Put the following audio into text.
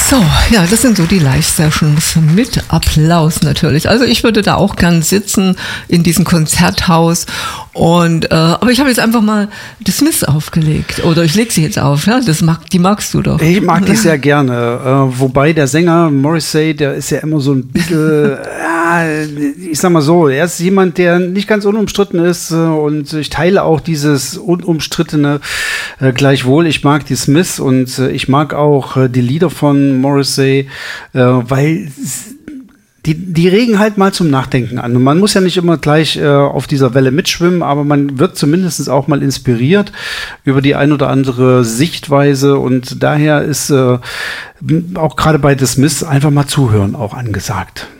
So, ja, das sind so die Live-Sessions mit Applaus natürlich. Also ich würde da auch gern sitzen in diesem Konzerthaus aber ich habe jetzt einfach mal The Smiths aufgelegt oder ich lege sie jetzt auf, ja, die magst du doch. Ich mag die sehr gerne, wobei der Sänger Morrissey, der ist ja immer so ein bisschen, ich sag mal so, er ist jemand, der nicht ganz unumstritten ist und ich teile auch dieses Unumstrittene gleichwohl. Ich mag die Smiths und ich mag auch die Lieder von Morrissey, weil die regen halt mal zum Nachdenken an. Und man muss ja nicht immer gleich auf dieser Welle mitschwimmen, aber man wird zumindest auch mal inspiriert über die ein oder andere Sichtweise. Und daher ist auch gerade bei The Smiths einfach mal zuhören auch angesagt.